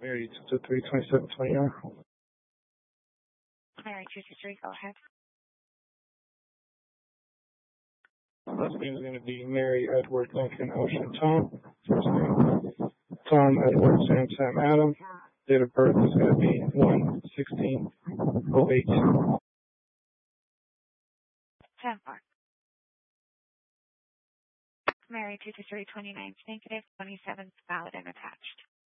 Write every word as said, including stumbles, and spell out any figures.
Mary, two three twenty-seven twenty-nine. Mary, two two three, go ahead. Last name is going to be Mary Edward Lincoln Ocean Tom. First name Tom Edward Sam Sam Adam. Date of birth is going to be one sixteen oh eight. ten four. Mary, two two three twenty-nine, negative twenty-seven, valid and attached.